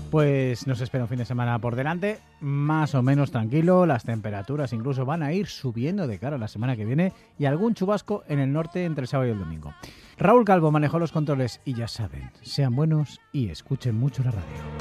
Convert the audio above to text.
Pues nos espera un fin de semana por delante, más o menos tranquilo, las temperaturas incluso van a ir subiendo de cara a la semana que viene y algún chubasco en el norte entre el sábado y el domingo. Raúl Calvo manejó los controles y ya saben, sean buenos y escuchen mucho la radio.